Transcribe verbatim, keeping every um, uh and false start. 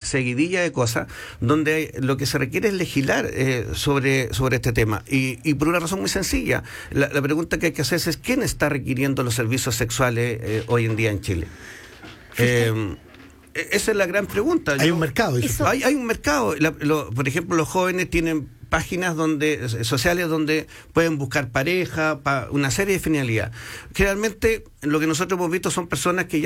seguidilla de cosas donde hay, lo que se requiere es legislar eh, sobre, sobre este tema. Y, y por una razón muy sencilla. La, la pregunta que hay que hacerse es ¿quién está requiriendo los servicios sexuales eh, hoy en día en Chile? Eh, esa es la gran pregunta. Hay Yo, un mercado. Eso. Hay, hay un mercado. La, lo, por ejemplo, los jóvenes tienen páginas donde sociales donde pueden buscar pareja, pa, una serie de finalidades. Generalmente lo que nosotros hemos visto son personas que ya